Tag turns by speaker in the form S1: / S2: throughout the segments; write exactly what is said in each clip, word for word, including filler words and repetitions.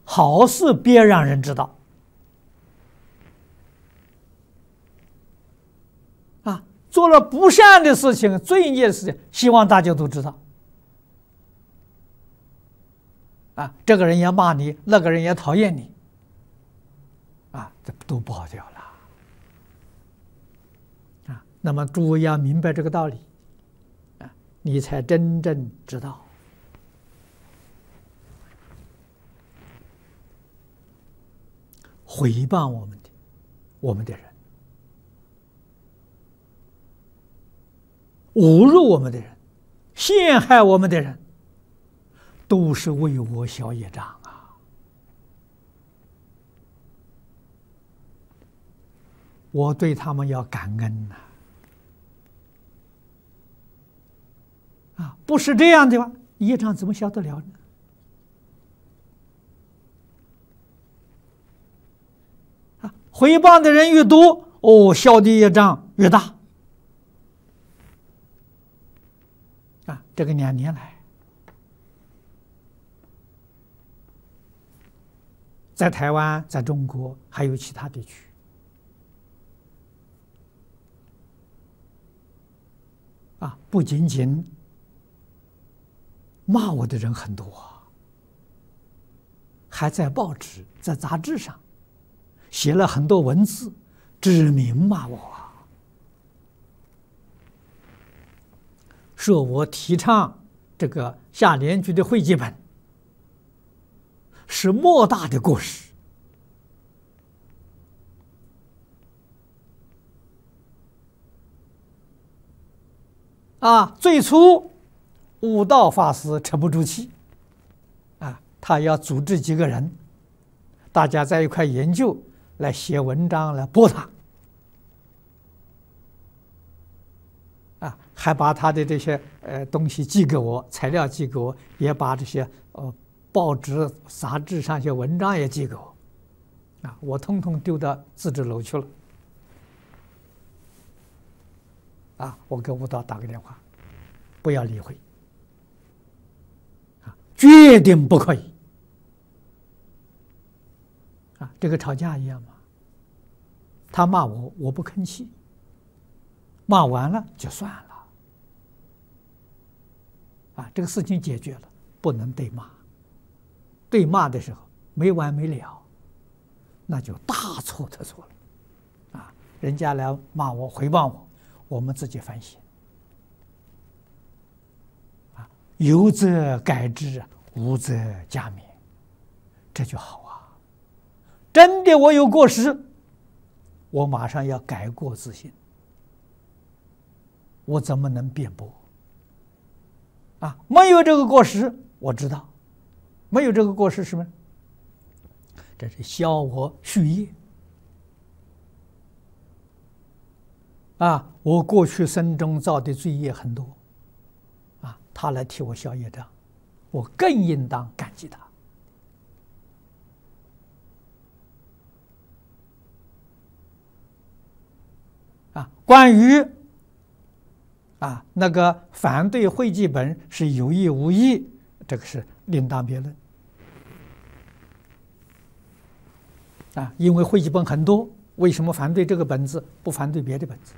S1: 好事别让人知道。啊，做了不善的事情、罪孽的事情，希望大家都知道。啊，这个人也骂你，那个人也讨厌你，啊，这都不好掉了。啊，那么诸位要明白这个道理，啊，你才真正知道。毁谤我们的，我们的人，侮辱我们的人，陷害我们的人，都是为我消业障啊！我对他们要感恩呐！啊，不是这样的话，业障怎么消得了呢？啊，回报的人越多，哦，消的业障越大。啊，这个两年来，在台湾、在中国还有其他地区，啊，不仅仅骂我的人很多啊，还在报纸、在杂志上写了很多文字，指名骂我啊，说我提倡这个下联句的会记本是莫大的过失。啊，最初悟道法师沉不住气，啊，他要组织几个人，大家在一块研究，来写文章来驳他，啊，还把他的这些呃东西寄给我，材料寄给我，也把这些呃报纸、杂志上一些文章也寄给我，啊，我通通丢到自治楼去了。啊，我给悟道打个电话，不要理会，啊，决定不可以。啊，这个吵架一样嘛，他骂我，我不吭气，骂完了就算了，啊，这个事情解决了，不能对骂，对骂的时候没完没了，那就大错特错了，啊，人家来骂我、回谤我。我们自己反省，啊，有则改之，无则加勉，这就好啊。真的我有过失，我马上要改过自新，我怎么能辩驳？啊，没有这个过失，我知道，没有这个过失是什么？这是消我续业。啊，我过去生中造的罪业很多，啊，他来替我消业障，我更应当感激他。啊，关于啊那个反对会记本是有意无意，这个是另当别论。啊，因为会记本很多，为什么反对这个本子，不反对别的本子？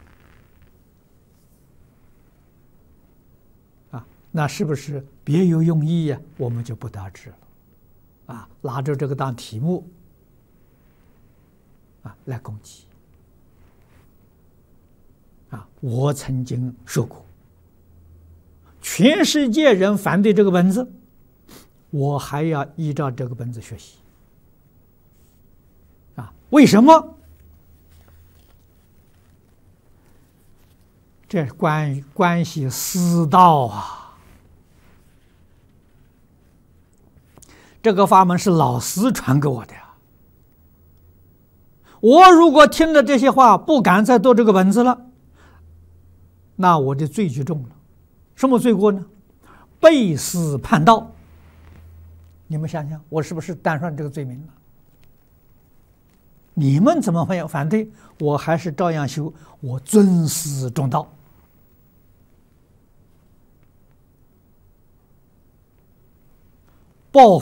S1: 那是不是别有用意呀？我们就不得而知了。啊，拿着这个当题目啊来攻击。啊，我曾经说过，全世界人反对这个本子，我还要依照这个本子学习。啊，为什么？这关于关系私道啊。这个法门是老师传给我的呀。我如果听了这些话，不敢再读这个本子了，那我的罪就重了。什么罪过呢？背师叛道。你们想想，我是不是担上这个罪名了？你们怎么会反对？我还是照样修，我尊师重道。报